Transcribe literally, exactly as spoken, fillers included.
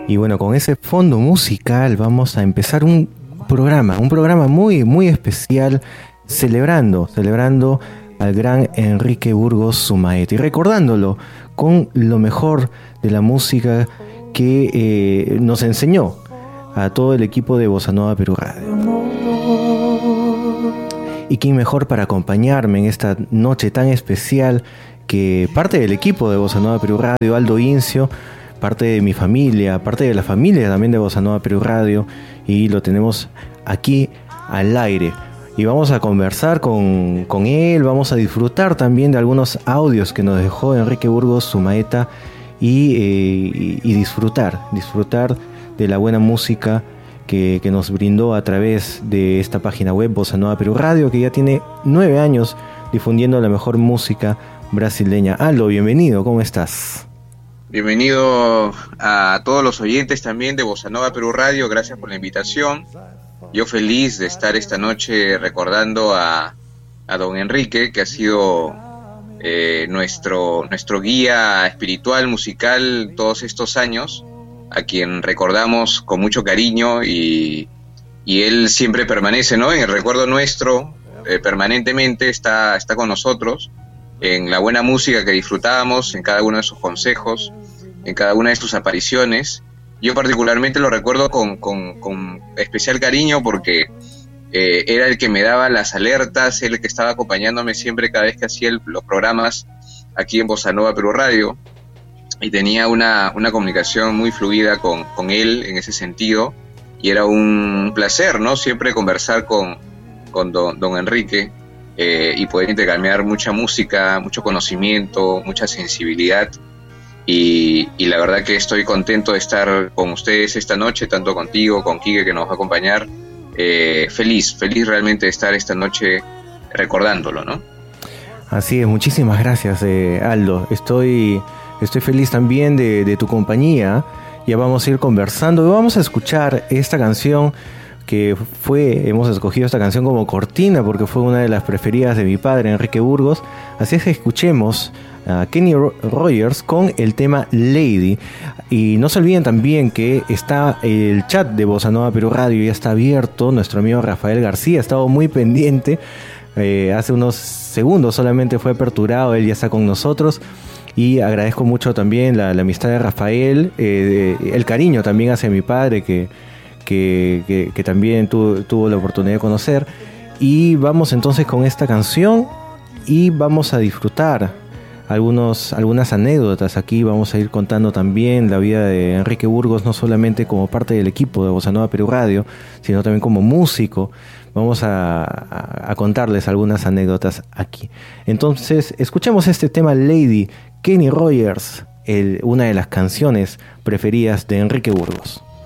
Y bueno, con ese fondo musical vamos a empezar un programa, un programa muy, muy especial, celebrando, celebrando al gran Enrique Burgos Sumaeta y recordándolo con lo mejor de la música que eh, nos enseñó a todo el equipo de Bossa Nova Perú Radio. Y quién mejor para acompañarme en esta noche tan especial que parte del equipo de Bossa Nova Perú Radio, Aldo Incio, parte de mi familia, parte de la familia también de Bossa Nova Perú Radio, y lo tenemos aquí al aire. Y vamos a conversar con, con él, vamos a disfrutar también de algunos audios que nos dejó Enrique Burgos Sumaeta y, eh, y, y disfrutar, disfrutar de la buena música que, que nos brindó a través de esta página web Bossa Nova Perú Radio, que ya tiene nueve años difundiendo la mejor música brasileña. Aldo, bienvenido, ¿cómo estás? Bienvenido a todos los oyentes también de Bossa Nova Perú Radio, gracias por la invitación. Yo feliz de estar esta noche recordando a, a don Enrique, que ha sido eh, nuestro, nuestro guía espiritual, musical, todos estos años, a quien recordamos con mucho cariño y, y él siempre permanece, ¿no? En el recuerdo nuestro, eh, permanentemente está, está con nosotros, en la buena música que disfrutábamos, en cada uno de sus consejos, en cada una de sus apariciones. Yo particularmente lo recuerdo con, con, con especial cariño porque eh, era el que me daba las alertas, el que estaba acompañándome siempre cada vez que hacía el, los programas aquí en Bossa Nova Perú Radio, y tenía una, una comunicación muy fluida con, con él en ese sentido, y era un placer, ¿no? Siempre conversar con, con don, don Enrique, Eh, y poder intercambiar mucha música, mucho conocimiento, mucha sensibilidad, y, y la verdad que estoy contento de estar con ustedes esta noche, tanto contigo, con Quique, que nos va a acompañar. Eh, feliz, feliz realmente de estar esta noche recordándolo, ¿no? Así es, muchísimas gracias, eh, Aldo. Estoy, estoy feliz también de, de tu compañía. Ya vamos a ir conversando, vamos a escuchar esta canción que fue, hemos escogido esta canción como cortina porque fue una de las preferidas de mi padre, Enrique Burgos. Así es que escuchemos a Kenny Rogers con el tema Lady. Y no se olviden también que está el chat de Bossa Nova Perú Radio, ya está abierto. Nuestro amigo Rafael García ha estado muy pendiente. Eh, hace unos segundos solamente fue aperturado, él ya está con nosotros. Y agradezco mucho también la, la amistad de Rafael, eh, el cariño también hacia mi padre, que Que, que, que también tu, tuvo la oportunidad de conocer. Y vamos entonces con esta canción y vamos a disfrutar algunos, algunas anécdotas. Aquí vamos a ir contando también la vida de Enrique Burgos, no solamente como parte del equipo de Bossa Nova Perú Radio, sino también como músico. Vamos a, a, a contarles algunas anécdotas aquí. Entonces escuchemos este tema Lady, Kenny Rogers, el, una de las canciones preferidas de Enrique Burgos.